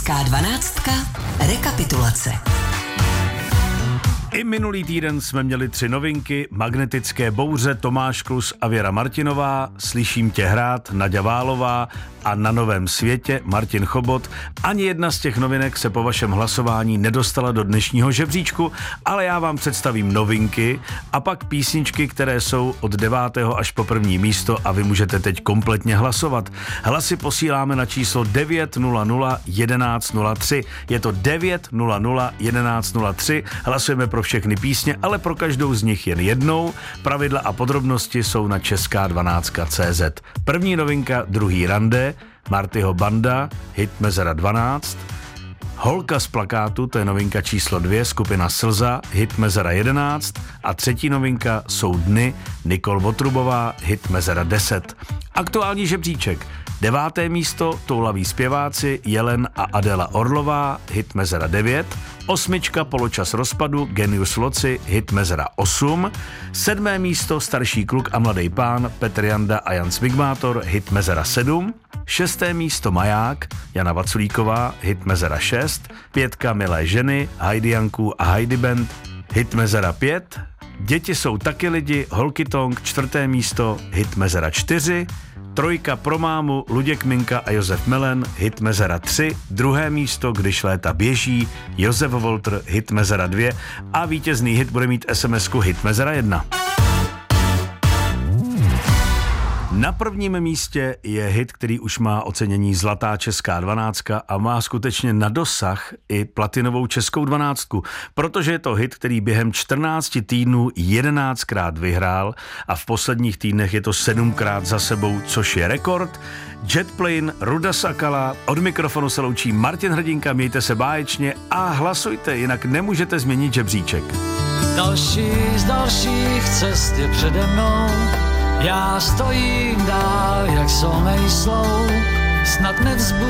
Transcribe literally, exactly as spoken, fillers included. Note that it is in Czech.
Česká dvanáctka. Rekapitulace. I minulý týden jsme měli tři novinky: Magnetické bouře, Tomáš Klus a Věra Martinová, Slyším tě hrát, Naďa Válová a Na novém světě Martin Chobot. Ani jedna z těch novinek se po vašem hlasování nedostala do dnešního žebříčku, ale já vám představím novinky a pak písničky, které jsou od devátého až po první místo a vy můžete teď kompletně hlasovat. Hlasy posíláme na číslo devět nula nula jedenáct nula tři. Je to devět nula nula jedenáct nula tři. Hlasujeme pro všechny písně, ale pro každou z nich jen jednou. Pravidla a podrobnosti jsou na česká dvanáctka tečka cé zet. První novinka, Druhý rande, Martyho banda, hit Mezera dvanáct. Holka z plakátu, to je novinka číslo dvě, skupina Slza, hit Mezera jedenáct. A třetí novinka Jsou dny, Nikol Votrubová, hit Mezera deset. Aktuální žebříček. Deváté místo, Toulaví zpěváci, Jelen a Adela Orlová, hit Mezera devět. Osmička, Poločas rozpadu, Genius Loci, hit Mezera osm. Sedmé místo, Starší kluk a mladý pán, Petr Janda a Jan Smigmátor, hit Mezera sedm. Šesté místo, Maják, Jana Vaculíková, hit Mezera šest. Pětka, Milé ženy, Heidi Janků a Heidi Band, hit Mezera pět. Děti jsou taky lidi, Holky Tong, čtvrté místo, hit Mezera čtyři. Trojka, Pro mámu, Luděk Minka a Josef Melen, hit Mezera tři. Druhé místo, Když léta běží, Josef Volter, hit Mezera dva. A vítězný hit bude mít es em esku hit Mezera jedna. Na prvním místě je hit, který už má ocenění Zlatá česká dvanáctka a má skutečně na dosah i platinovou českou dvanáctku, protože je to hit, který během čtrnácti týdnů jedenáctkrát vyhrál a v posledních týdnech je to sedmkrát za sebou, což je rekord. Jetplane, Ruda Sakala, od mikrofonu se loučí Martin Hrdinka, mějte se báječně a hlasujte, jinak nemůžete změnit žebříček. Další z dalších cest je přede mnou, já stojím dál, jak solnej slou, snad nevzbudí